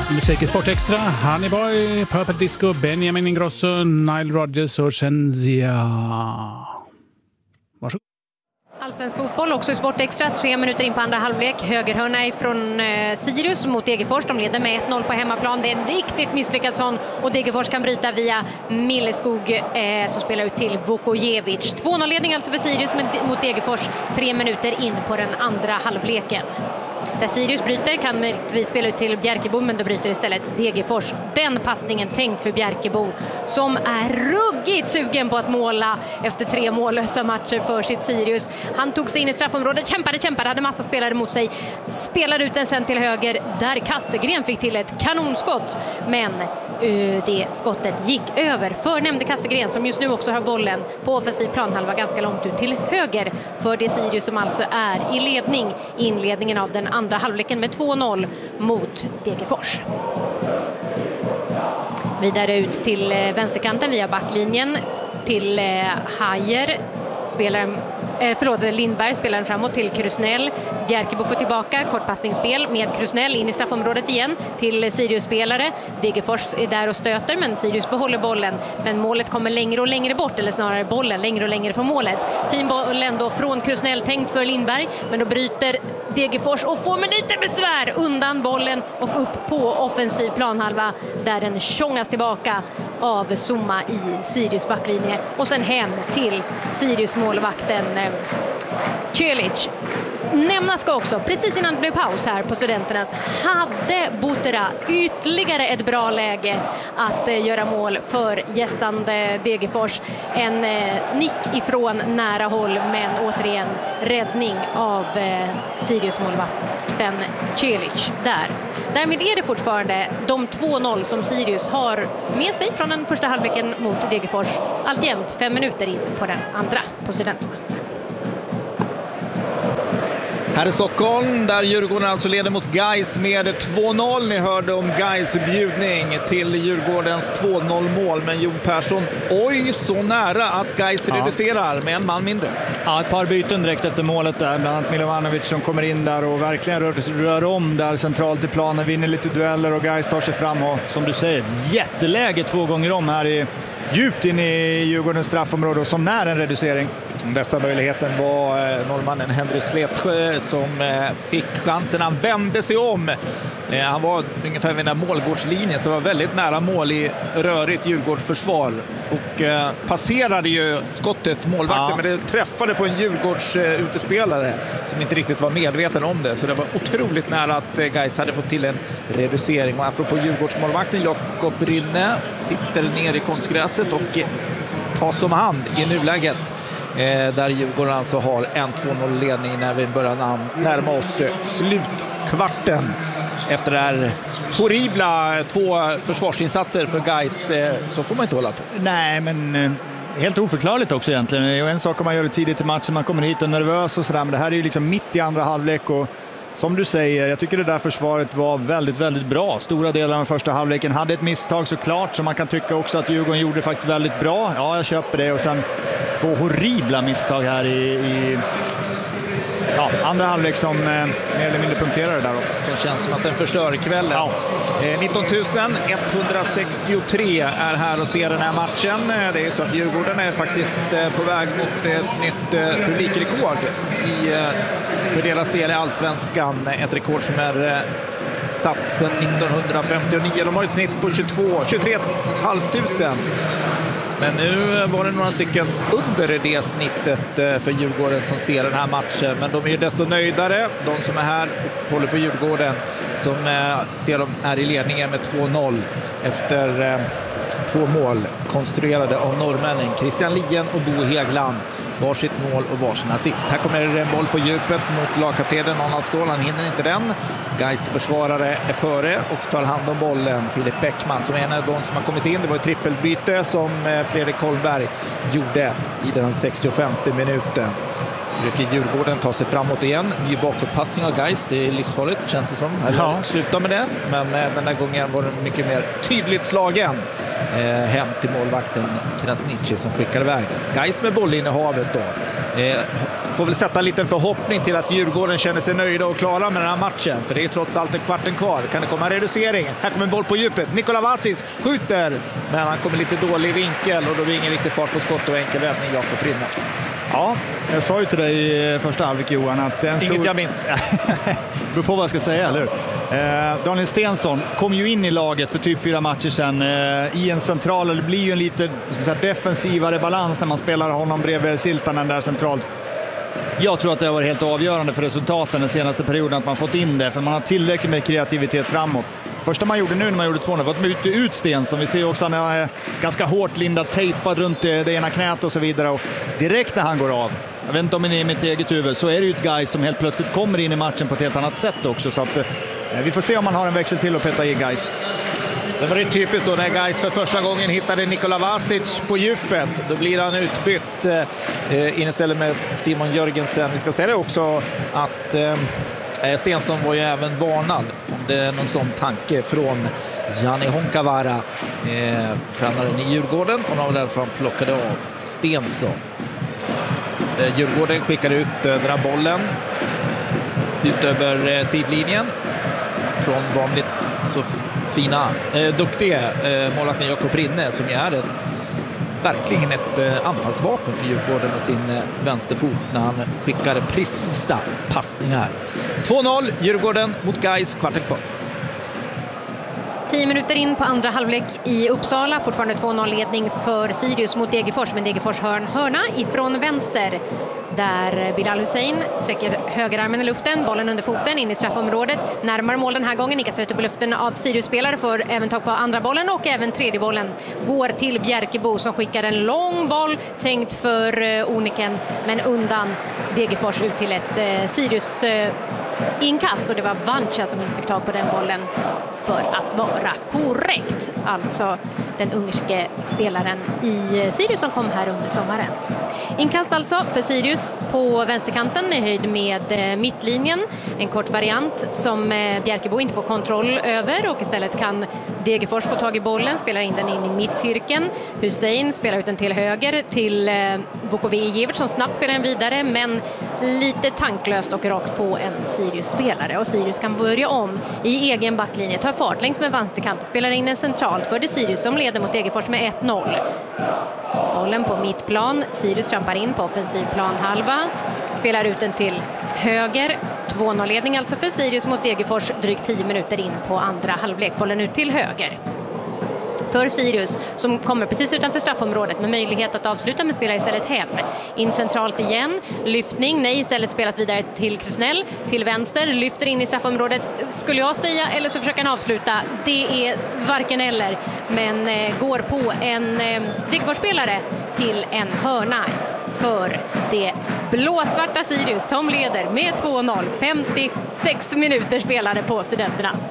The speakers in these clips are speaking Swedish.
Musik i Sportextra, Honeyboy, Purple Disco, Benjamin Ingrosso, Nile Rodgers och Shenzia. Varsågod. Allsvensk fotboll också i Sportextra, 3 minuter in på andra halvlek. Högerhörna från Sirius mot Degerfors. De leder med 1-0 på hemmaplan. Det är en riktigt misslyckad sån och Degerfors kan bryta via Milleskog som spelar ut till Vukojevic. 2-0-ledning alltså för Sirius mot Degerfors 3 minuter in på den andra halvleken. Där Sirius bryter kan vi spela ut till Bjärkebo, men då bryter istället Degerfors. Den passningen tänkt för Bjärkebo som är ruggigt sugen på att måla efter 3 mållösa matcher för sitt Sirius. Han tog sig in i straffområdet, kämpade, hade massa spelare mot sig. Spelade ut den sen till höger där Kastegren fick till ett kanonskott. Men det skottet gick över för nämnde Kastegren som just nu också har bollen på offensiv planhalva ganska långt ut till höger för det Sirius som alltså är i ledning. Inledningen av den andra halvleken med 2-0 mot Degerfors. Vidare ut till vänsterkanten via backlinjen till Hajer. Lindberg spelar framåt till Krusnell. Bjärkebo får tillbaka, kortpassningsspel med Krusnell in i straffområdet igen till Sirius-spelare. Degerfors är där och stöter, men Sirius behåller bollen. Men målet kommer längre och längre bort, eller snarare bollen längre och längre från målet. Fin boll ändå från Krusnell, tänkt för Lindberg, men då bryter Degerfors och får med lite besvär undan bollen och upp på offensiv planhalva där den tjongas tillbaka av Zuma i Sirius backlinje och sen hem till Sirius målvakten Celic. Nämnas ska också, precis innan det blev paus här på Studenternas, hade Butera ytterligare ett bra läge att göra mål för gästande Degerfors. En nick ifrån nära håll, men återigen räddning av Sirius målvakten Celic där. Därmed är det fortfarande de 2-0 som Sirius har med sig från den första halvleken mot Degerfors. Alltjämt 5 minuter in på den andra på Studenternas. Här i Stockholm där Djurgården alltså leder mot Gais med 2-0. Ni hörde om Gais bjudning till Djurgårdens 2-0-mål. Men Jon Persson, oj så nära att Gais reducerar med en man mindre. Ja, ett par byten direkt efter målet där. Bland annat Milovanovic som kommer in där och verkligen rör om där centralt i planen. Vinner lite dueller och Gais tar sig fram. Och som du säger, ett jätteläge 2 gånger om här djupt in i Djurgårdens straffområde och som när en reducering. Bästa möjligheten var norrmannen Henry Sletsjö som fick chansen. Han vände sig om. Han var ungefär vid den här målgårdslinjen, så det var väldigt nära mål i rörigt Djurgårdsförsvar. Och passerade ju skottet målvakten, men det träffade på en Djurgårds utespelare som inte riktigt var medveten om det. Så det var otroligt nära att Gais hade fått till en reducering. Och apropå Djurgårdsmålvakten, Jakob Rinne sitter ner i konstgräset och tar som hand i nuläget. Där Djurgården alltså har en 2-0-ledning när vi börjar närma oss slutkvarten. Efter det här horribla 2 försvarsinsatser för Gais så får man inte hålla på. Nej, men helt oförklarligt också egentligen. Och en sak om man gör det tidigt i matchen, man kommer hit och nervös och sådär. Men det här är ju liksom mitt i andra halvlek och som du säger, jag tycker det där försvaret var väldigt, väldigt bra. Stora delar av den första halvleken hade ett misstag såklart, så man kan tycka också att Djurgården gjorde faktiskt väldigt bra. Ja, jag köper det. Och sen 2 horribla misstag här i andra halvlek som mer eller mindre punkterade där. Det känns som att den förstör kvällen. Ja. 19 163 är här och ser den här matchen. Det är så att Djurgården är faktiskt på väg mot ett nytt publikrekord för deras del i Allsvenskan. Ett rekord som är satt sedan 1959. De har ett snitt på 23 500. Men nu var det några stycken under det snittet för Djurgården som ser den här matchen. Men de är ju desto nöjdare, de som är här och håller på Djurgården, som ser de är i ledningen med 2-0 efter 2 mål konstruerade av norrmännen Christian Lien och Bo Hegland. Varsitt mål och varsin assist. Här kommer en boll på djupet mot lagkaptenen Arnold Ståhl. Han hinner inte den. Gais försvarare är före och tar hand om bollen. Filip Bäckman som är en av de som har kommit in. Det var ett trippelbyte som Fredrik Holmberg gjorde i den 65:e minuten. Försöker Djurgården ta sig framåt igen. Ny bakåtpassning av Gais. Det är livsfarligt, känns det som. Eller sluta med det. Men den där gången var det mycket mer tydligt slagen. Hem till målvakten Krasniqi som skickar iväg den. Gais med bollinnehavet då. Får väl sätta en liten förhoppning till att Djurgården känner sig nöjda och klara med den här matchen. För det är trots allt en kvarten kvar. Kan det komma en reducering? Här kommer en boll på djupet. Nikola Vasic skjuter. Men han kommer lite dålig vinkel och då blir ingen riktig fart på skott och enkel räddning. Jakob Rinne. Ja, jag sa ju till dig i första halvlek, Johan, att en stor... Inget jag minns. Det beror på vad jag ska säga, eller hur? Daniel Stensson kom ju in i laget för typ 4 matcher sedan i en central. Det blir ju en lite defensivare balans när man spelar honom bredvid Siltanen där centralt. Jag tror att det har varit helt avgörande för resultaten den senaste perioden att man fått in det, för man har tillräckligt med kreativitet framåt. Första man gjorde nu när man gjorde 2-0 var att man bytte ut Stensson. Vi ser också när han är ganska hårt lindad, tejpad runt det ena knät och så vidare. Och direkt när han går av, jag vet inte om det är i mitt eget huvud, så är det ju ett guy som helt plötsligt kommer in i matchen på ett helt annat sätt också. Så att vi får se om man har en växel till att peta i guys. Sen var det typiskt då när Gais för första gången hittade Nikola Vasic på djupet. Då blir han utbytt in istället med Simon Jörgensen. Vi ska säga det också att Stensson var ju även varnad om det är någon sån tanke från Jani Honkavara, tränaren i Djurgården, och de därför plockade av Stensson. Djurgården skickade ut den här bollen ut över sidlinjen från vanligt så fina, duktiga målvakten Jakob Rinne, som är verkligen ett anfallsvapen för Djurgården med sin vänsterfot när han skickar precisa passningar. 2-0 Djurgården mot Gais, kvarten kvar. 10 minuter in på andra halvlek i Uppsala. Fortfarande 2-0-ledning för Sirius mot Degerfors. Men Degerfors hörna ifrån vänster. Där Bilal Hussein sträcker högerarmen i luften. Bollen under foten in i straffområdet. Närmare mål den här gången. Nickas rätt upp i luften av Sirius-spelare. För även tag på andra bollen. Och även tredje bollen går till Bjerkebo som skickar en lång boll. Tänkt för Oniken. Men undan Degerfors ut till ett Sirius inkast, och det var Vancha som inte fick tag på den bollen för att vara korrekt. Alltså den ungerske spelaren i Sirius som kom här under sommaren. Inkast alltså för Sirius på vänsterkanten i höjd med mittlinjen. En kort variant som Bjerkebo inte får kontroll över, och istället kan Degerfors få tag i bollen, spelar in den in i mittcirkeln. Hussein spelar ut den till höger till Vukovic som snabbt spelar den vidare, men lite tanklöst och rakt på en Sirius-spelare. Och Sirius kan börja om i egen backlinje, tar fart längs med vänsterkanten, spelar in en centralt för det Sirius som leder mot Degerfors med 1-0. Bollen på mittplan, Sirius trampar in på offensivplan halva, spelar ut den till höger. 2-0-ledning alltså för Sirius mot Degerfors drygt 10 minuter in på andra halvlek. Bollen ut till höger för Sirius som kommer precis utanför straffområdet med möjlighet att avsluta med spelare istället hem. In centralt igen, lyftning, nej, istället spelas vidare till Krusnell, till vänster, lyfter in i straffområdet skulle jag säga, eller så försöker han avsluta. Det är varken eller, men går på en Degerfors-spelare till en hörna för det blåsvarta Sirius som leder med 2-0. 56 minuter spelade på Studenternas.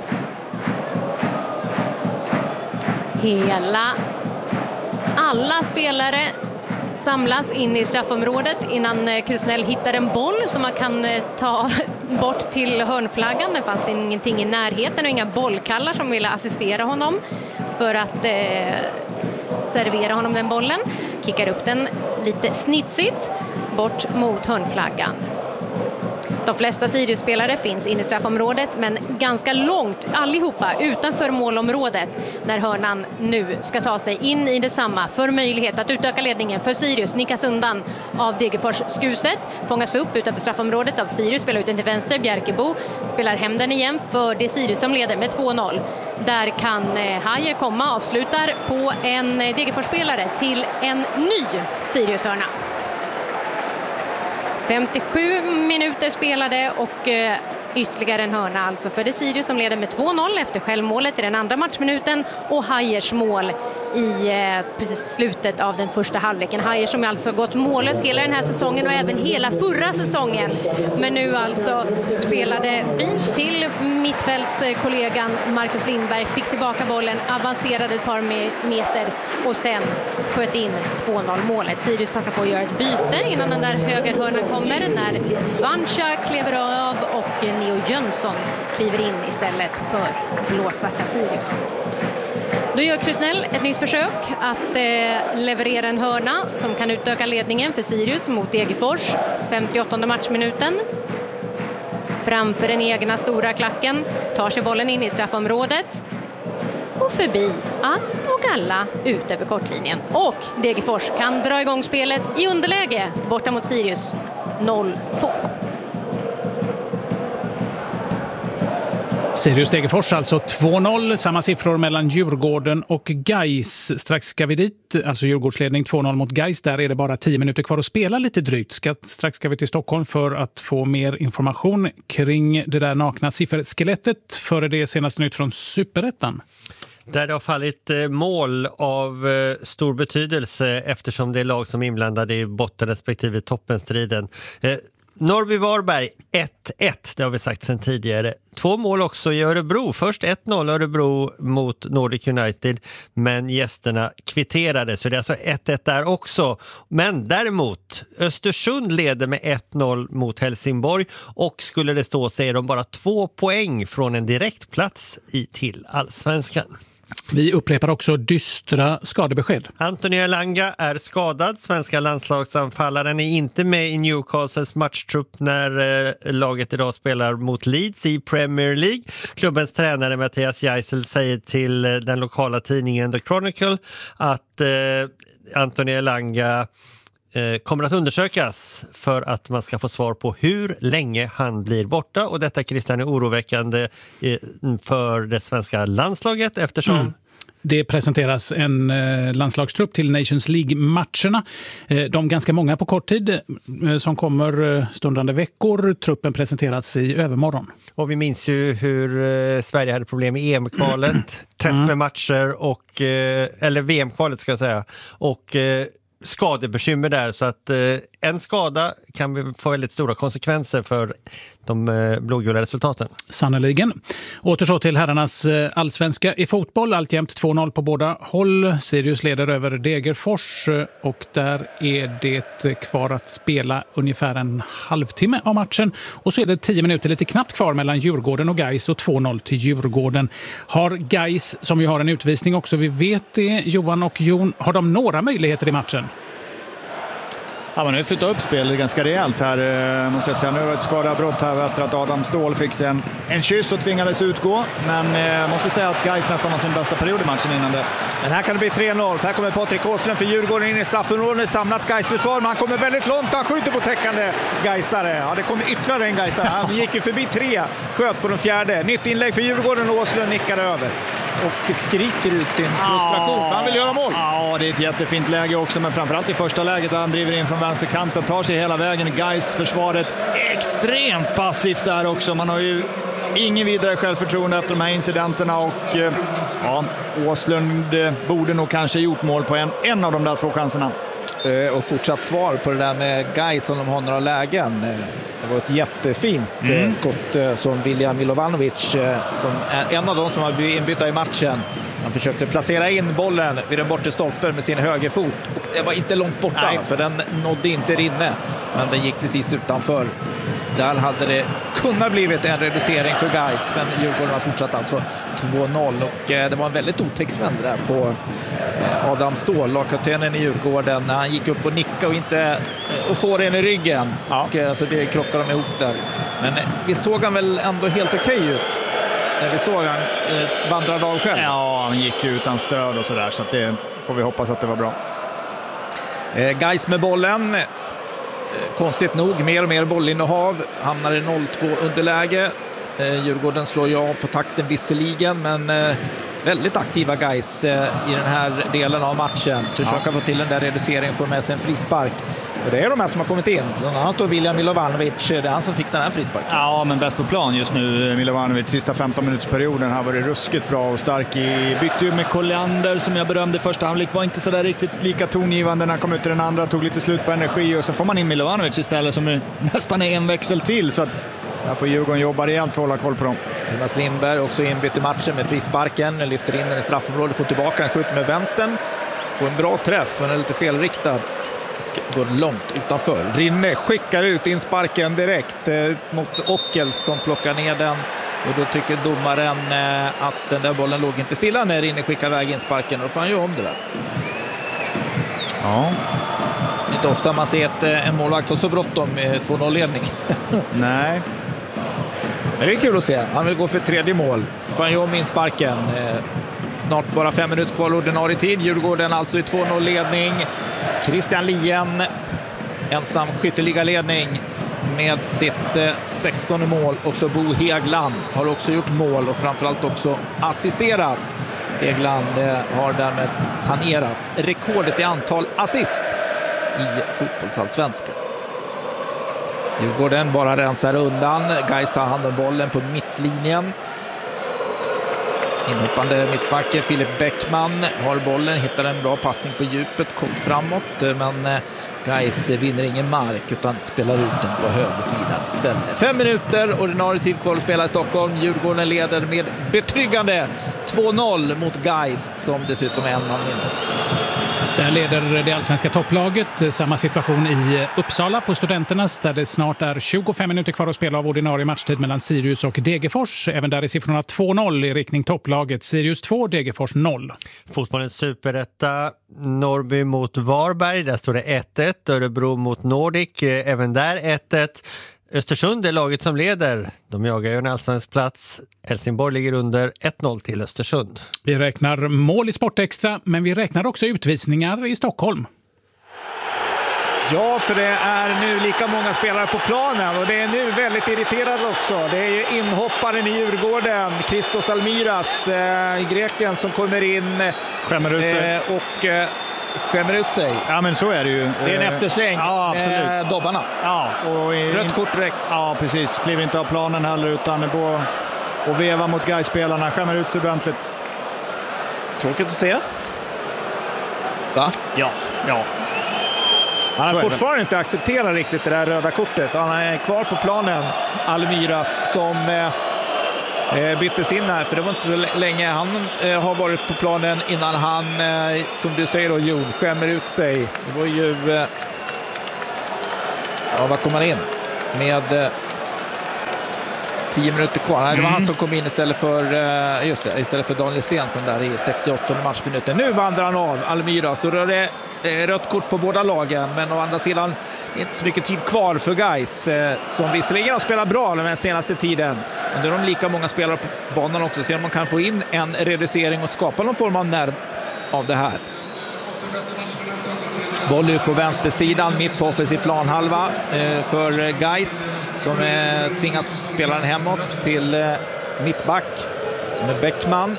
Alla spelare samlas in i straffområdet innan Krusnell hittar en boll som man kan ta bort till hörnflaggan. Det fanns ingenting i närheten och inga bollkallar som ville assistera honom för att servera honom den bollen. Kickar upp den lite snitsigt bort mot hörnflaggan. De flesta Sirius-spelare finns in i straffområdet, men ganska långt allihopa utanför målområdet när hörnan nu ska ta sig in i detsamma för möjlighet att utöka ledningen för Sirius. Nickas undan av Degerfors skuset, fångas upp utanför straffområdet av Sirius, spelar ut den till vänster. Bjerkebo spelar hem den igen för det Sirius som leder med 2-0. Där kan Hajer komma, avslutar på en Degerfors-spelare till en ny Sirius-hörna. 57 minuter spelade och Ytterligare en hörna alltså för det Sirius som leder med 2-0 efter självmålet i den andra matchminuten och Hajers mål i precis slutet av den första halvleken. Hajer som alltså gått mållös hela den här säsongen och även hela förra säsongen. Men nu alltså spelade fint till mittfältskollegan Marcus Lindberg, fick tillbaka bollen, avancerade ett par meter och sen sköt in 2-0 målet. Sirius passar på att göra ett byte innan den där högerhörnan kommer när Vancha kliver av och Neo Jönsson kliver in istället för blåsvarta Sirius. Då gör Krusnell ett nytt försök att leverera en hörna som kan utöka ledningen för Sirius mot Degerfors. 58:e matchminuten. Framför den egna stora klacken tar sig bollen in i straffområdet och förbi och Galla ut över kortlinjen. Och Degerfors kan dra igång spelet i underläge borta mot Sirius 0-2. Sirius Degerfors alltså 2-0, samma siffror mellan Djurgården och Gais. Strax ska vi dit, alltså Djurgårdsledning 2-0 mot Gais. Där är det bara 10 minuter kvar att spela lite drygt. Strax ska vi till Stockholm för att få mer information kring det där nakna sifferskelettet före det senaste nytt från Superettan. Där det har fallit mål av stor betydelse eftersom det är lag som är inblandade i botten respektive toppenstriden. Norrby-Varberg 1-1, det har vi sagt sedan tidigare. 2 mål också i Örebro. Först 1-0 Örebro mot Nordic United, men gästerna kvitterade. Så det är alltså 1-1 där också. Men däremot, Östersund leder med 1-0 mot Helsingborg och skulle det stå så är de bara 2 poäng från en direktplats till Allsvenskan. Vi upprepar också dystra skadebesked. Anthony Elanga är skadad. Svenska landslagsanfallaren är inte med i Newcastles matchtrupp när laget idag spelar mot Leeds i Premier League. Klubbens tränare Mattias Geisel säger till den lokala tidningen The Chronicle att Anthony Elanga kommer att undersökas för att man ska få svar på hur länge han blir borta. Och detta, Christian, är oroväckande för det svenska landslaget eftersom... Det presenteras en landslagstrupp till Nations League-matcherna. De ganska många på kort tid som kommer stundande veckor. Truppen presenteras i övermorgon. Och vi minns ju hur Sverige hade problem i EM-kvalet. Tätt med matcher och... Eller VM-kvalet ska jag säga. Och... skadebekymmer där, så att en skada kan få väldigt stora konsekvenser för de blågula resultaten. Sannoliken. Åter så till herrarnas allsvenska i fotboll. Alltjämt 2-0 på båda håll. Sirius leder över Degerfors och där är det kvar att spela ungefär en halvtimme av matchen. Och så är det 10 minuter lite knappt kvar mellan Djurgården och Gais och 2-0 till Djurgården. Har Gais, som ju har en utvisning också, vi vet det, Johan och Jon, har de några möjligheter i matchen? Ja, man har ju flyttat upp spelet ganska rejält här, måste jag säga. Nu har det ett skadeavbrott här efter att Adam Ståhl fick en kyss och tvingades utgå. Men jag måste säga att Gais nästan har sin bästa period i matchen innan det. Men här kan det bli 3-0. Här kommer Patrik Åslund för Djurgården in i straffområdet. Samlat Gais-försvar, men han kommer väldigt långt. Han skjuter på täckande Gaisare. Ja, det kommer ytterligare en Gaisare. Han gick ju förbi 3, sköt på den 4:e. Nytt inlägg för Djurgården och Åslund nickar över. Och skriker ut sin frustration. Han vill göra mål. Ja, det är ett jättefint läge också, men framförallt i första läget där han driver in från vänsterkanten, tar sig hela vägen. Gais försvaret extremt passivt där också. Man har ju ingen vidare självförtroende efter de här incidenterna och ja, Åslund borde nog kanske gjort mål på en av de där 2 chanserna. Och fortsatt svar på det där med Gais om de har några lägen. Det var ett jättefint skott som William Milovanovic, som är en av de som har blivit inbytta i matchen. Han försökte placera in bollen vid den bortre stolpen med sin högerfot och det var inte långt borta. Nej, för den nådde inte inne, men den gick precis utanför. Där hade det kunnat blivit en reducering för Gais, men Djurgården har fortsatt alltså 2-0 och det var en väldigt otäck smäll där på Adam Ståhl, lagkaptenen i Djurgården, när han gick upp och nickade och inte och får den i ryggen. Ja. Och så det krockade de ihop där. Men vi såg han väl ändå helt okej ut. Vi såg han vandrade av själv. Ja, han gick utan stöd och sådär, så att det får vi hoppas att det var bra. Gais med bollen. Konstigt nog, mer och mer bollinnehav. Hamnar i 0-2 underläge. Djurgården slår ju av på takten visserligen, men väldigt aktiva guys i den här delen av matchen. Försöka få till den där reduceringen, få med sig en frispark. Och det är de här som har kommit in. Bland annat då William Milovanovic, det är han som fixar den här frisparken. Ja, men bäst på plan just nu, Milovanovic. Sista 15-minutersperioden har varit ruskigt bra och stark i bytte ju med Colliander som jag berömde i första halvlek. Var inte så där riktigt lika tongivande när han kom ut i den andra. Tog lite slut på energi och så får man in Milovanovic istället som är nästan en växel till. Så att här får Djurgården jobba rejält för att hålla koll på dem. Jonas Lindberg också inbytt i matchen med frisparken. Lyfter in den i straffområdet, får tillbaka den, skjuter med vänstern. Får en bra träff, men är lite felriktad. Går långt utanför. Rinne skickar ut insparken direkt mot Ockels som plockar ner den. Och då tycker domaren att den där bollen låg inte stilla när Rinne skickar iväg insparken. Och då får han ju om det där. Ja. Inte ofta man ser en målvakt ha så bråttom med 2-0-ledning. Nej. Men det är kul att se. Han vill gå för tredje mål. Får han ju om insparken. Snart bara 5 minuter kvar ordinarie tid. Djurgården alltså i 2-0-ledning. Christian Lien ensam skytteligaledning med sitt 16:e mål. Också Bo Hegland har också gjort mål och framförallt också assisterat. Hegland har därmed tangerat rekordet i antal assist i fotbollsallsvenskan. Djurgården bara rensar undan. Gais tar hand om bollen på mittlinjen. Inhoppande mittbacken Filip Bäckman har bollen, hittar en bra passning på djupet, kort framåt, men Gais vinner ingen mark utan spelar ut den på högersidan istället. 5 minuter, ordinarie tid kvar att spela i Stockholm. Djurgården leder med betryggande 2-0 mot Gais som dessutom är en man mindre. Där leder det allsvenska topplaget. Samma situation i Uppsala på Studenternas där det snart är 25 minuter kvar att spela av ordinarie matchtid mellan Sirius och Degerfors. Även där är siffrorna 2-0 i riktning topplaget. Sirius 2, Degerfors 0. Fotbollens superetta, Norrby mot Varberg. Där står det 1-1. Örebro mot Nordic. Även där 1-1. Östersund är laget som leder. De jagar ju en allsvensk plats. Helsingborg ligger under 1-0 till Östersund. Vi räknar mål i Sportextra, men vi räknar också utvisningar i Stockholm. Ja, för det är nu lika många spelare på planen och det är nu väldigt irriterad också. Det är ju inhopparen i Djurgården, Christos Almiras, greken som kommer in Skämmer ut sig. Skämmer ut sig. Ja, men så är det ju. Det är en eftersläng. Ja, absolut. Dobbarna. Ja, och rött kort direkt. Ja, precis. Kliver inte av planen heller utan är på och veva mot Gais-spelarna. Skämmer ut sig ordentligt. Tråkigt att se. Va? Ja. Han har fortfarande inte accepterat riktigt det där röda kortet. Han är kvar på planen, Almiras, som byttes in här. För det var inte så länge han har varit på planen innan han, som du säger då, Jon, skämmer ut sig. Det var ju... vad kom han in? Med 10 minuter kvar. Nej, det var han som kom in istället för Daniel Stensson där i 68 matchminuten. Nu vandrar han av, Almiras. Då rör det rött kort på båda lagen, men å andra sidan inte så mycket tid kvar för Gais som visserligen har spelat bra den senaste tiden. Men det är de lika många spelare på banan också, så man kan få in en reducering och skapa någon form av nerv av det här. Boll ut på vänstersidan, mitt på offensiv planhalva för Gais som tvingas spela den hemåt till mittback som är Bäckman.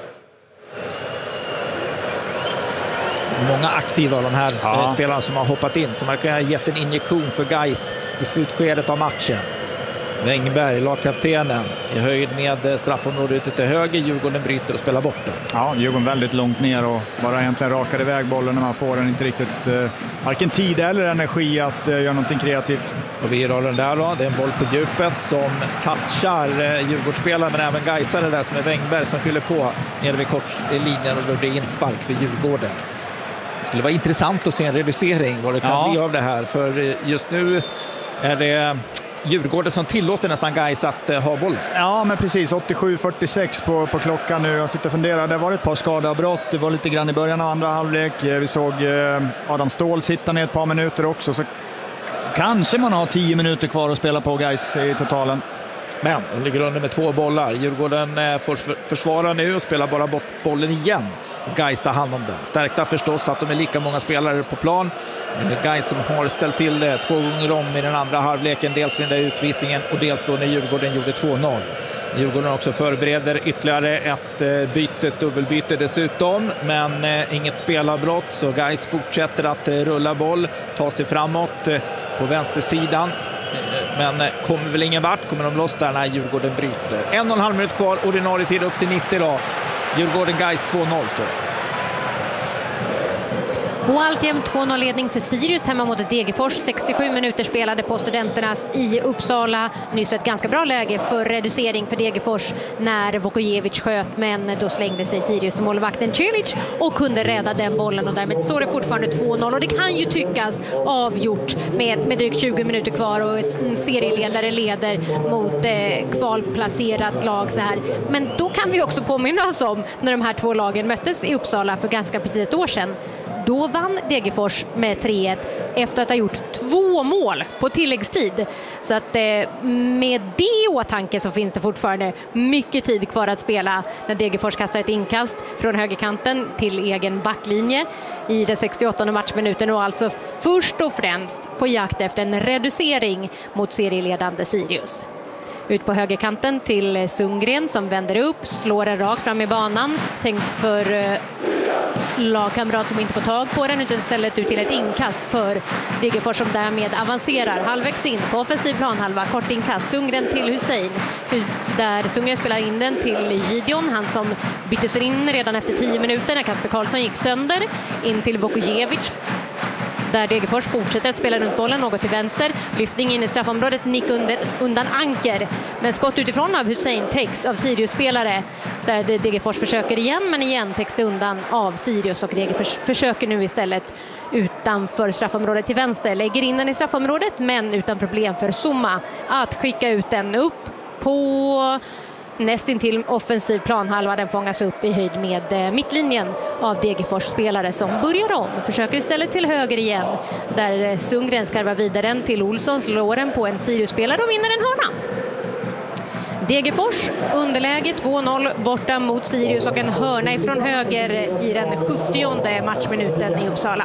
Många aktiva av de här spelarna som har hoppat in, som har gett en injektion för Gais i slutskedet av matchen. Wängberg, lagkaptenen, i höjd med straffområdet ute till höger. Djurgården bryter och spelar bort den. Ja, Djurgården väldigt långt ner och bara egentligen rakar iväg bollen när man får den. Inte riktigt varken tid eller energi att göra någonting kreativt. Och vi rör den där då. Det är en boll på djupet som touchar Djurgårdsspelare, men även Gaisare där som är Wängberg som fyller på nere vid kortlinjen och då blir inspark för Djurgården. Det skulle vara intressant att se en reducering vad det kan bli av det här, för just nu är det Djurgården som tillåter nästan Gais att ha bollen. Ja, men precis. 87-46 på klockan nu. Jag sitter och funderar. Det var ett par skadeavbrott. Det var lite grann i början av andra halvlek. Vi såg Adam Ståhl sitta ner ett par minuter också. Så kanske man har 10 minuter kvar att spela på Gais i totalen. Men de ligger under med 2 bollar. Djurgården får försvara nu och spelar bara bort bollen igen. Gais tar hand om den. Stärkta förstås att de är lika många spelare på plan. Gais som har ställt till det 2 gånger om i den andra halvleken. Dels vid den där utvisningen och dels då när Djurgården gjorde 2-0. Djurgården också förbereder ytterligare ett dubbelbyte dessutom, men inget spelavbrott, så Gais fortsätter att rulla boll, ta sig framåt på vänstersidan, men kommer väl ingen vart. Kommer de loss där när Djurgården bryter. 1,5 minut kvar, ordinarie tid upp till 90 då. Djurgården-Gais 2-0 står det. Och alltjämt 2-0-ledning för Sirius hemma mot Degerfors. 67 minuter spelade på Studenternas i Uppsala. Nyss ett ganska bra läge för reducering för Degerfors när Vukojevic sköt, men då slängde sig Sirius målvakten Cilic och kunde rädda den bollen, och därmed står det fortfarande 2-0. Och det kan ju tyckas avgjort med drygt 20 minuter kvar och en serieledare leder mot kvalplacerat lag så här. Men då kan vi också påminna oss om när de här två lagen möttes i Uppsala för ganska precis ett år sedan. Då vann Degerfors med 3-1 efter att ha gjort 2 mål på tilläggstid. Så att med det i åtanke så finns det fortfarande mycket tid kvar att spela när Degerfors kastar ett inkast från högerkanten till egen backlinje i den 68:e matchminuten, och alltså först och främst på jakt efter en reducering mot serieledande Sirius. Ut på högerkanten till Sundgren som vänder upp, slår den rakt fram i banan, tänkt för lagkamrat som inte får tag på den, utan istället ut till ett inkast för Degerfors som därmed avancerar halvvägs in på offensiv planhalva. Kort inkast, Sundgren till Hussein, där Sundgren spelar in den till Gideon, han som byttes in redan efter 10 minuter när Kasper Karlsson gick sönder, in till Vukojevic där Degerfors fortsätter att spela runt bollen, något till vänster, lyftning in i straffområdet, nick undan Anker, men skott utifrån av Hussein täcks av Sirius-spelare där Degerfors försöker igen, men igen täcks det undan av Sirius, och Degerfors försöker nu istället utanför straffområdet till vänster, lägger in den i straffområdet, men utan problem för Zuma att skicka ut den upp på nästintill offensiv planhalva. Den fångas upp i höjd med mittlinjen av Degerfors spelare som börjar om. Försöker istället till höger igen där Sundgren skarvar vidare den till Olsson, slår den på en Sirius-spelare och vinner en hörna. Degerfors underläge 2-0 borta mot Sirius och en hörna ifrån höger i den 70:e matchminuten i Uppsala.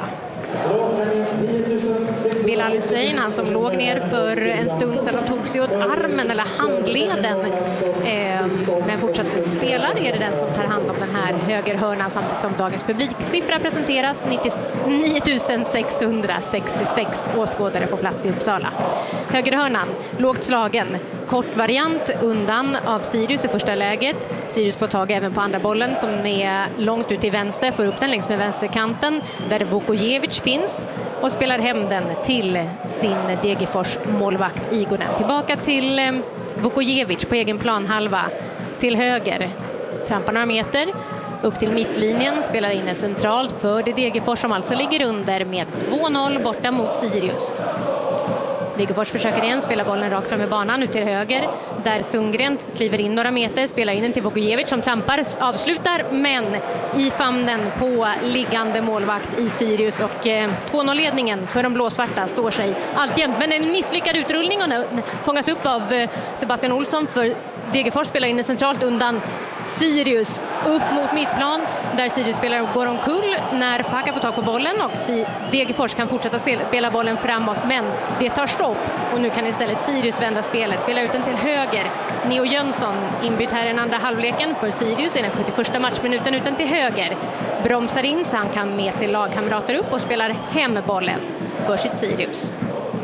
Bilal Hussein, han som låg ner för en stund sedan och tog sig åt armen eller handleden, men fortsatt spelar, är det den som tar hand om den här högerhörnan, samtidigt som dagens publiksiffra presenteras. 99 666 åskådare på plats i Uppsala. Högerhörnan, lågt slagen, kort variant undan av Sirius i första läget. Sirius får tag även på andra bollen som är långt ut till vänster, får upp den längs med vänsterkanten där Vukojevic finns och spelar hem den till sin Degerfors målvakt Igonen. Tillbaka till Vukojevic på egen planhalva till höger. Trampar några meter upp till mittlinjen, spelar in det centralt för det Degerfors som alltså ligger under med 2-0 borta mot Sirius. Degerfors försöker igen spela bollen rakt fram i banan ut till höger där Sundgren kliver in några meter, spelar in den till Vukojevic som trampar, avslutar, men i famnen på liggande målvakt i Sirius, och 2-0-ledningen för de blåsvarta står sig alltjämt, men en misslyckad utrullning och fångas upp av Sebastian Olsson för Degerfors, spelar in den centralt undan Sirius upp mot mittplan där Sirius-spelare går omkull när Faka får tag på bollen, och Degerfors kan fortsätta spela bollen framåt, men det tar stopp och nu kan istället Sirius vända spelet, spela ut den till höger. Neo Jönsson inbytt här i den andra halvleken för Sirius i den 71:a matchminuten utan till höger. Bromsar in så han kan med sig lagkamrater upp och spelar hem bollen för sitt Sirius.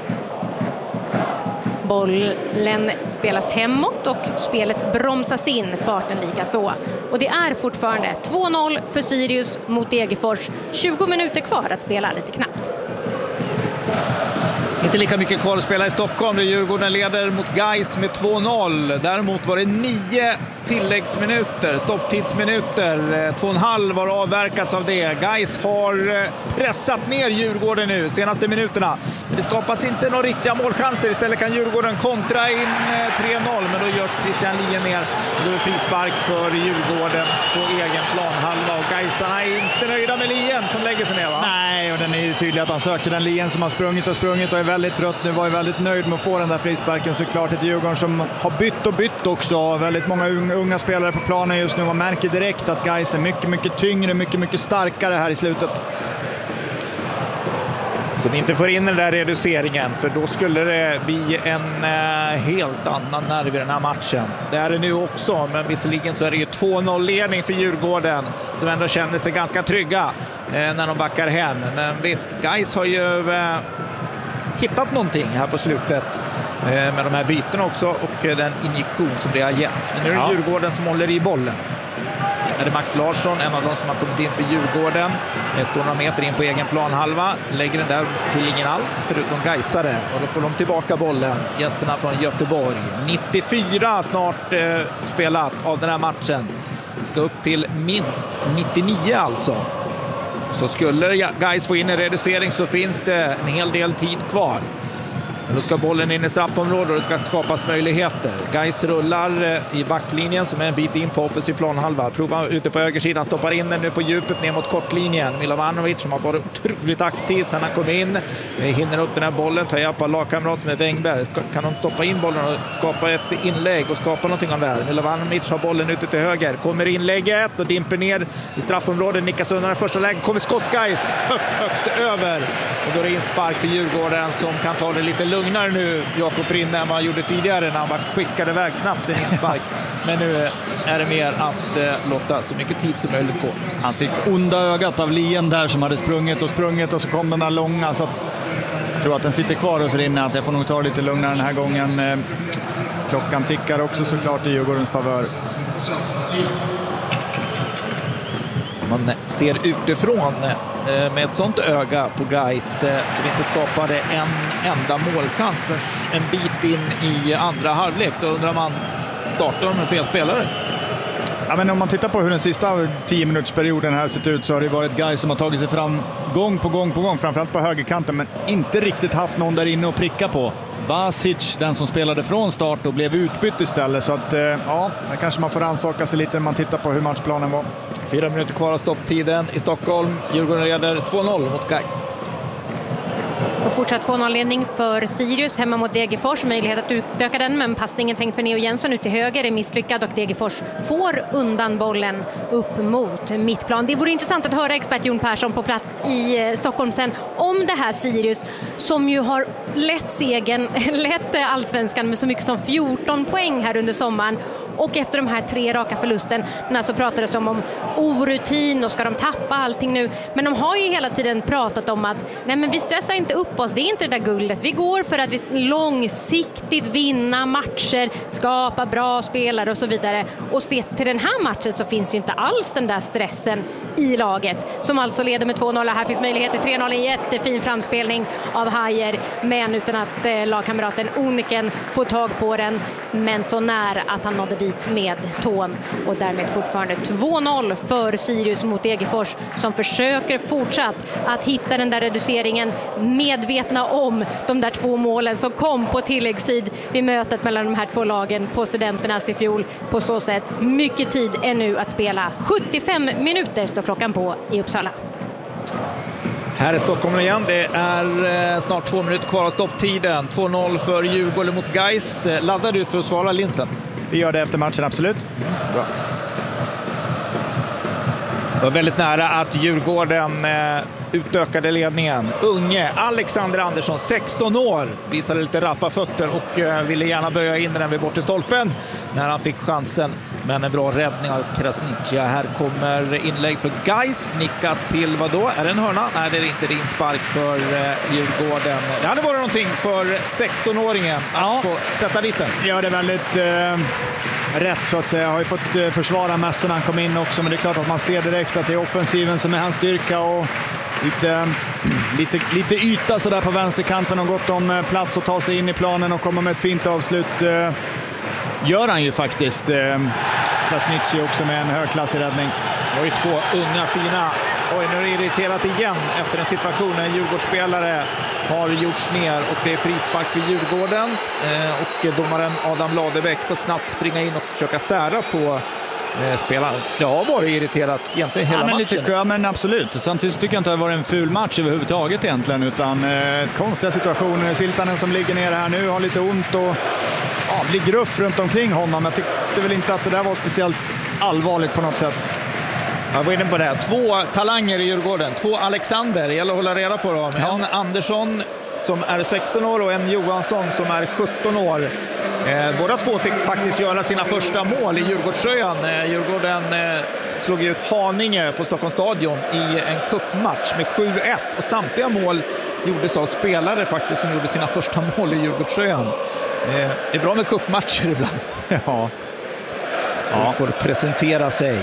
Bollen spelas hemåt och spelet bromsas in, farten lika så. Och det är fortfarande 2-0 för Sirius mot Degerfors. 20 minuter kvar att spela, lite knappt. Inte lika mycket kvar att spela i Stockholm. Djurgården leder mot Gais med 2-0. Däremot var det 9 tilläggsminuter, stopptidsminuter. 2,5 var avverkats av det. Gais har pressat ner Djurgården nu senaste minuterna. Men det skapas inte några riktiga målchanser. Istället kan Djurgården kontra in 3-0. Men då görs Christian Lien ner. Då är frispark för Djurgården på egen planhalva. Och Gaisarna är inte nöjda med Lien som lägger sig ner, va? Nej, och den är ju tydlig att han söker den. Lien som har sprungit och är väldigt trött nu, var ju väldigt nöjd med att få den där frisparken. Såklart ett Djurgården som har bytt också. Väldigt många unga spelare på planen just nu. Man märker direkt att Gais är mycket tyngre, mycket starkare här i slutet. Som inte får in den där reduceringen, för då skulle det bli en helt annan nerv i den här matchen. Det är det nu också, men visserligen så är det ju 2-0-ledning för Djurgården som ändå känner sig ganska trygga när de backar hem. Men visst, Gais har ju hittat någonting här på slutet med de här byten också och den injektion som det har gett. Men nu är det Djurgården som håller i bollen. Är det Max Larsson, en av de som har kommit in för Djurgården. Står några meter in på egen planhalva. Lägger den där till ingen alls förutom Gaisare. Och då får de tillbaka bollen. Gästerna från Göteborg. 94 snart spelat av den här matchen. Ska upp till minst 99 alltså. Så skulle Gais få in en reducering så finns det en hel del tid kvar. Men då ska bollen in i straffområdet och det ska skapas möjligheter. Gais rullar i backlinjen som är en bit in på offensiv planhalva. Provar ute på högersidan, stoppar in den nu på djupet ner mot kortlinjen. Milovanovic som har varit otroligt aktiv sen han kom in. Hinner upp den här bollen, tar hjälp av lagkamrat med Wängberg. Kan de stoppa in bollen och skapa ett inlägg och skapa någonting av det här. Milovanovic har bollen ute till höger. Kommer inlägget och dimper ner i straffområdet. Nickas undan den första läget. Kommer skott Gais högt över. Och då är det inspark för Djurgården som kan ta det lite lugnare nu, Jakob Rinne, än vad han gjorde tidigare när han var skickade iväg snabbt en inspark. Men nu är det mer att låta så mycket tid som möjligt gå. Han fick onda ögat av Lien där som hade sprungit och så kom den där långa, så att jag tror att den sitter kvar hos Rinne, att jag får nog ta lite lugnare den här gången. Klockan tickar också såklart i Djurgårdens favör. Man ser utifrån med ett sånt öga på Gais som inte skapade en enda målchans för en bit in i andra halvlek. Då undrar man, startar de med fel spelare? Ja, men om man tittar på hur den sista 10-minutersperioden här sett ut så har det varit Gais som har tagit sig fram gång på gång, framförallt på högerkanten, men inte riktigt haft någon där inne att pricka på. Vasic, den som spelade från start och blev utbytt istället, så att ja, där kanske man får ansaka sig lite när man tittar på hur matchplanen var. 4 minuter kvar av stopptiden i Stockholm. Djurgården leder 2-0 mot Gais. Och fortsatt 2-0-ledning för Sirius hemma mot Degerfors. Möjlighet att utöka den, men passningen tänkt för Neo Jensen ut till höger är misslyckad och Degerfors får undan bollen upp mot mittplan. Det vore intressant att höra expert Jon Persson på plats i Stockholm sen om det här Sirius som ju har lett allsvenskan med så mycket som 14 poäng här under sommaren. Och efter de här 3 raka förlusterna så pratades det om orutin och ska de tappa allting nu. Men de har ju hela tiden pratat om att nej, men vi stressar inte upp oss, det är inte det där guldet. Vi går för att vi långsiktigt vinna matcher, skapa bra spelare och så vidare. Och sett till den här matchen så finns ju inte alls den där stressen i laget. Som alltså leder med 2-0. Här finns möjlighet till 3-0, en jättefin framspelning av Hajer. Men utan att lagkamraten Oniken får tag på den. Men så nära att han nådde dit med tån, och därmed fortfarande 2-0 för Sirius mot Degerfors som försöker fortsatt att hitta den där reduceringen, medvetna om de där 2 målen som kom på tilläggstid vid mötet mellan de här 2 lagen på Studenternas i fjol. På så sätt mycket tid ännu att spela. 75 minuter står klockan på i Uppsala. Här är Stockholm igen. Det är snart 2 minuter kvar av stopptiden. 2-0 för Djurgården mot Gais. Laddar du för att svara Lindsen? Vi gör det efter matchen, absolut. Bra. Det var väldigt nära att Djurgården utökade ledningen. Unge Alexander Andersson, 16 år, visade lite rappa fötter och ville gärna böja in den vid bort till stolpen när han fick chansen. Men en bra räddning av Krasniqi. Här kommer inlägg för Gais. Nickas till vad då? Är det en hörna? Nej, det är inte, det är inspark för Djurgården. Det hade varit någonting för 16-åringen att få sätta dit den. Ja, det är väldigt rätt så att säga. Jag har ju fått försvara mässen när han kom in också, men det är klart att man ser direkt att det är offensiven som är hans styrka och lite yta så där på vänsterkanten och gott om plats att ta sig in i planen och komma med ett fint avslut. Gör han ju faktiskt. Krasniqi också med en högklassig räddning. Det var ju 2 unga fina. Oj, nu är det irriterat igen efter en situation när en Djurgårdsspelare har gjorts ner och det är frispark för Djurgården. Och domaren Adam Ladebäck får snabbt springa in och försöka sära på spelaren. Det har varit irriterat egentligen hela matchen. Tycker jag, men absolut. Samtidigt tycker jag inte att det var en ful match överhuvudtaget egentligen, utan konstiga situationer. Siltanen som ligger ner här nu har lite ont och blir gruff runt omkring honom. Jag tyckte väl inte att det där var speciellt allvarligt på något sätt. Jag var inne på det. 2 talanger i Djurgården. 2 Alexander. Det gäller att hålla reda på dem. En Andersson som är 16 år och en Johansson som är 17 år. Båda 2 fick faktiskt göra sina första mål i Djurgårdströjan. Djurgården slog ut Haninge på Stockholms stadion i en cupmatch med 7-1. Och samtliga mål gjordes av spelare faktiskt som gjorde sina första mål i Djurgårdströjan. Det är bra med cupmatcher ibland. Ja. Folk får presentera sig.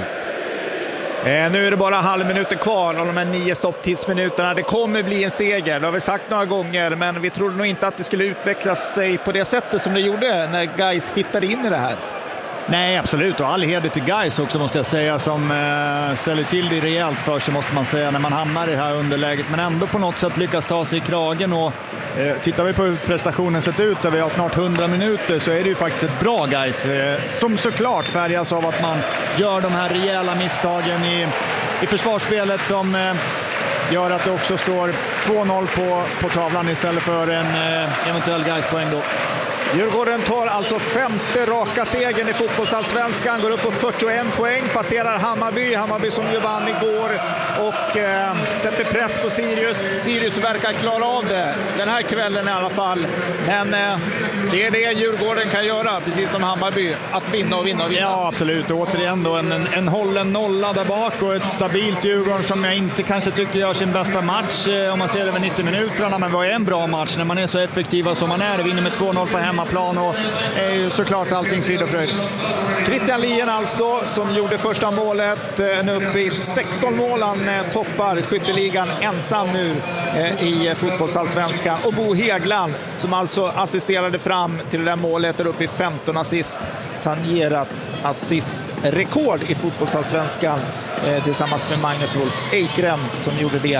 Nu är det bara halvminuten kvar av de här 9 stopptidsminuterna. Det kommer bli en seger, det har vi sagt några gånger, men vi trodde nog inte att det skulle utvecklas sig på det sättet som det gjorde när Gais hittade in i det här. Nej, absolut. Och all heder till Gais också måste jag säga, som ställer till det rejält för sig måste man säga när man hamnar i det här underläget. Men ändå på något sätt lyckas ta sig i kragen. Och tittar vi på hur prestationen sett ut där vi har snart 100 minuter så är det ju faktiskt ett bra Gais. Som såklart färgas av att man gör de här rejäla misstagen i försvarsspelet som gör att det också står 2-0 på tavlan istället för en eventuell Gais-poäng då. Djurgården tar alltså 5:e raka segern i fotbollsallsvenskan, går upp på 41 poäng, passerar Hammarby som ju vann igår och sätter press på Sirius. Sirius verkar klara av det den här kvällen i alla fall, men det är det Djurgården kan göra, precis som Hammarby, att vinna och vinna och vinna. Ja, absolut. Och återigen då en hållen nolla där bak och ett stabilt Djurgården som jag inte kanske tycker gör sin bästa match om man ser det över 90 minuterna, men var en bra match när man är så effektiva som man är. Vinner med 2-0 på hemmaplan och är ju såklart allting frid och fröjd. Christian Lien alltså, som gjorde första målet, nu uppe i 16 mål. Han toppar skytteligan ensam nu i fotbollsallsvenskan. Och Bo Hegland som alltså assisterade fram till det där målet, är uppe i 15 assist. Tangerat assistrekord i fotbollsallsvenskan tillsammans med Magnus Wolf Eikrem som gjorde det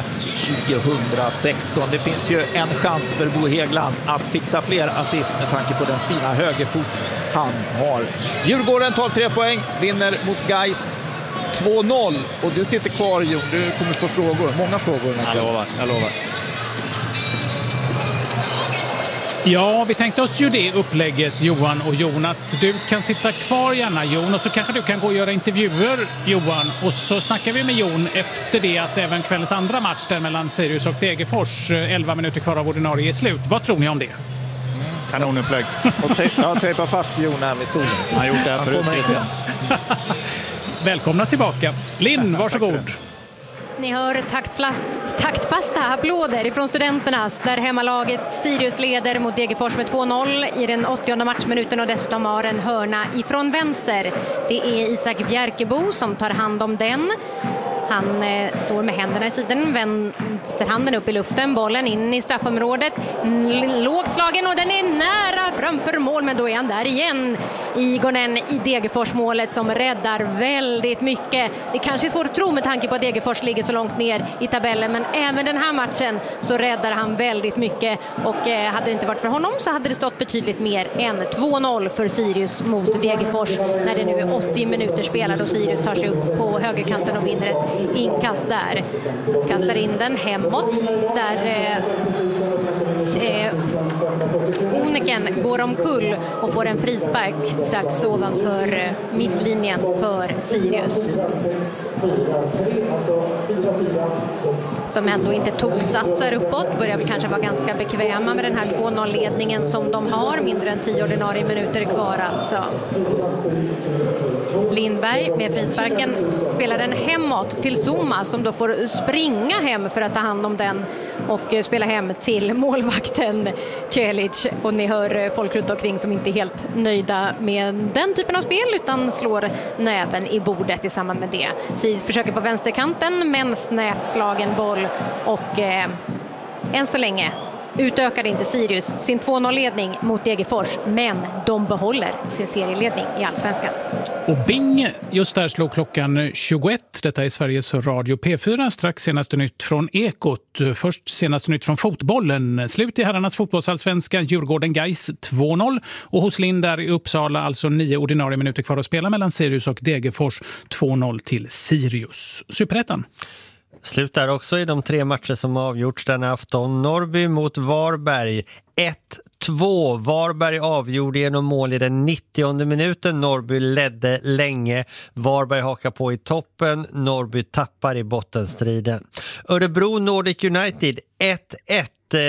2016. Det finns ju en chans för Bo Hegland att fixa fler assist med tanke på den fina högerfot han har. Djurgården tar 3 poäng, vinner mot Gais 2-0. Och du sitter kvar, Jon, du kommer få frågor, många frågor. Jag lovar. Ja, vi tänkte oss ju det upplägget, Johan och Jon, att du kan sitta kvar gärna, Jon, och så kanske du kan gå och göra intervjuer, Johan, och så snackar vi med Jon efter det att även kvällens andra match där mellan Sirius och Degerfors, 11 minuter kvar av ordinarie slut. Vad tror ni om det? Kanonupplägg. Jag tejpar fast Jon här med stolen. Han har gjort det här förut, Christian. Välkomna tillbaka. Linn, varsågod. Ni hör taktfasta applåder ifrån Studenternas där hemmalaget Sirius leder mot Degerfors med 2-0 i den 80:e matchminuten och dessutom har en hörna ifrån vänster. Det är Isak Bjerkebo som tar hand om den. Han står med händerna i sidan, vänsterhanden upp i luften, bollen in i straffområdet, lågslagen och den är nära framför mål, men då är han där igen. Igonen i Degerfors-målet som räddar väldigt mycket. Det kanske är svårt att tro med tanke på att Degerfors ligger så långt ner i tabellen, men även den här matchen så räddar han väldigt mycket och hade det inte varit för honom så hade det stått betydligt mer än 2-0 för Sirius mot Degerfors när det nu är 80 minuter spelade och Sirius tar sig upp på högerkanten och vinner ett inkast där. Kastar in den hemåt där Oneken går omkull och får en frispark strax ovanför mittlinjen för Sirius. Som ändå inte satsar uppåt, börjar väl kanske vara ganska bekväma med den här 2-0-ledningen som de har, mindre än 10 ordinarie minuter kvar alltså. Lindberg med frisparken spelar den hemåt till Zuma som då får springa hem för att ta hand om den och spela hem till målvakten Celic, och ni hör folk runt omkring som inte är helt nöjda med den typen av spel utan slår näven i bordet i samband med det. Sirius försöker på vänsterkanten men snävt slagen boll och än så länge utökade inte Sirius sin 2-0-ledning mot Degerfors, men de behåller sin serieledning i Allsvenskan. Och bing, just där slog klockan 21. Detta är Sveriges Radio P4. Strax senaste nytt från Ekot. Först senaste nytt från fotbollen. Slut i herrarnas fotbollsallsvenska. Djurgården Gais 2-0. Och hos Linn där i Uppsala alltså 9 ordinarie minuter kvar att spela mellan Sirius och Degerfors. 2-0 till Sirius. Superettan. Slut där också i de 3 matcher som avgjorts denna afton. Norrby mot Varberg 2-2. Varberg avgjorde genom mål i den 90:e minuten. Norrby ledde länge. Varberg hakar på i toppen. Norrby tappar i bottenstriden. Örebro Nordic United 1-1.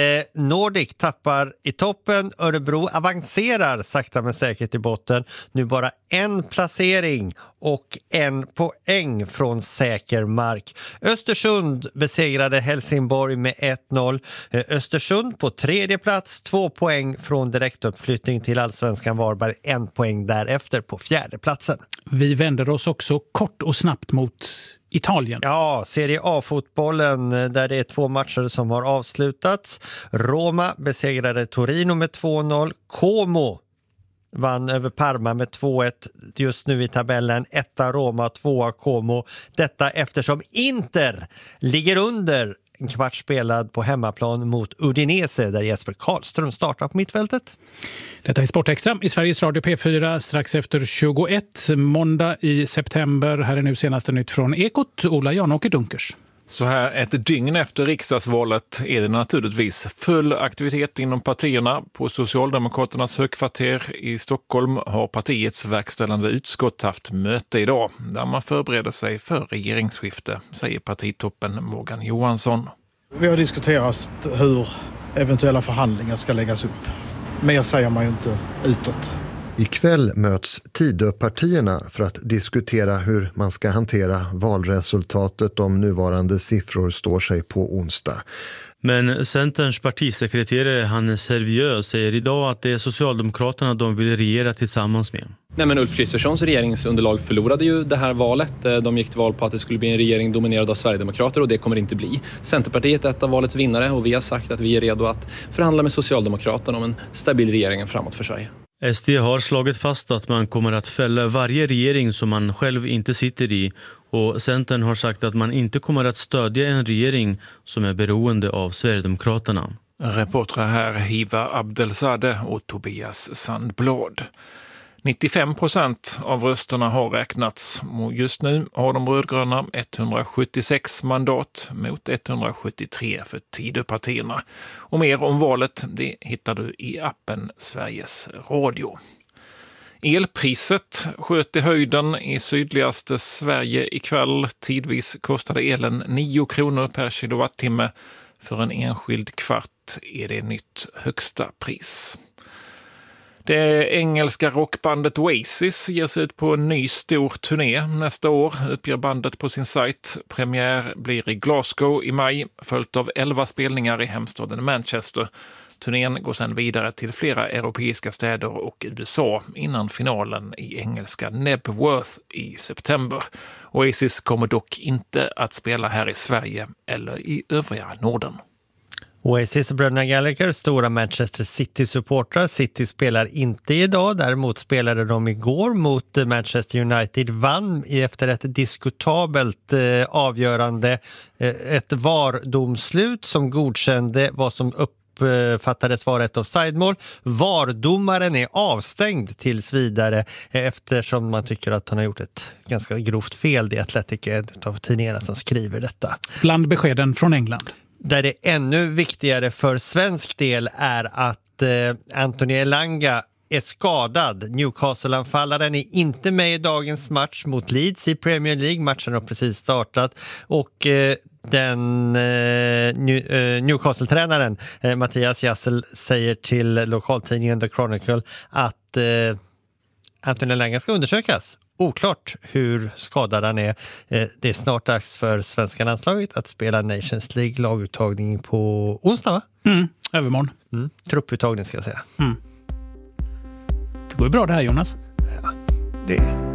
Nordic tappar i toppen. Örebro avancerar sakta men säkert i botten. Nu bara en placering och en poäng från säker mark. Östersund besegrade Helsingborg med 1-0. Östersund på tredje plats, 2 poäng från direktuppflyttning till Allsvenskan. Varberg 1 poäng därefter på fjärde platsen. Vi vänder oss också kort och snabbt mot Italien. Ja, Serie A-fotbollen där det är 2 matcher som har avslutats. Roma besegrade Torino med 2-0. Como vann över Parma med 2-1 just nu i tabellen. 1:a Roma, 2:a Como. Detta eftersom Inter ligger under en kvart spelad på hemmaplan mot Udinese där Jesper Karlström startar på mittfältet. Detta är Sportextra i Sveriges Radio P4 strax efter 21. Måndag i september. Här är nu senaste nytt från Ekot. Ola Janåker Dunkers. Så här ett dygn efter riksdagsvalet är det naturligtvis full aktivitet inom partierna. På Socialdemokraternas högkvarter i Stockholm har partiets verkställande utskott haft möte idag där man förbereder sig för regeringsskifte, säger partitoppen Morgan Johansson. Vi har diskuterat hur eventuella förhandlingar ska läggas upp. Mer säger man ju inte utåt. Ikväll möts Tidöpartierna för att diskutera hur man ska hantera valresultatet om nuvarande siffror står sig på onsdag. Men Centerns partisekreterare Hannes Hervieu säger idag att det är Socialdemokraterna de vill regera tillsammans med. Nej, men Ulf Kristerssons regeringsunderlag förlorade ju det här valet. De gick till val på att det skulle bli en regering dominerad av Sverigedemokrater och det kommer inte bli. Centerpartiet är ett av valets vinnare och vi har sagt att vi är redo att förhandla med Socialdemokraterna om en stabil regering framåt för Sverige. SD har slagit fast att man kommer att fälla varje regering som man själv inte sitter i och Centern har sagt att man inte kommer att stödja en regering som är beroende av Sverigedemokraterna. Reportrar här Hiva Abdelzadeh och Tobias Sandblad. 95% av rösterna har räknats och just nu har de rödgröna 176 mandat mot 173 för Tidöpartierna. Och mer om valet det hittar du i appen Sveriges Radio. Elpriset sköt i höjden i sydligaste Sverige ikväll. Tidvis kostade elen 9 kronor per kilowattimme. För en enskild kvart är det nytt högsta pris. Det engelska rockbandet Oasis ger sig ut på en ny stor turné nästa år, uppger bandet på sin sajt. Premiär blir i Glasgow i maj, följt av 11 spelningar i hemstaden Manchester. Turnén går sedan vidare till flera europeiska städer och USA innan finalen i engelska Nebworth i september. Oasis kommer dock inte att spela här i Sverige eller i övriga Norden. Oasis och bröderna Gallagher, stora Manchester City-supportrar. City spelar inte idag, däremot spelade de igår mot Manchester United. Vann efter ett diskutabelt avgörande, ett VAR-domslut som godkände vad som uppfattades vara ett offside-mål. VAR-domaren är avstängd tills vidare eftersom man tycker att han har gjort ett ganska grovt fel. Det är Athletic, av tidningarna som skriver detta. Bland beskeden från England. Där det ännu viktigare för svensk del är att Anthony Elanga är skadad. Newcastle-anfallaren är inte med i dagens match mot Leeds i Premier League. Matchen har precis startat och Newcastle-tränaren Mattias Jassel säger till lokaltidningen The Chronicle att Anthony Elanga ska undersökas. Oklart hur skadad han är. Det är snart dags för svenska landslaget att spela Nations League-laguttagning på onsdag, va? Övermorgon. Trupputtagning ska jag säga. Det går ju bra det här, Jonas. Ja, det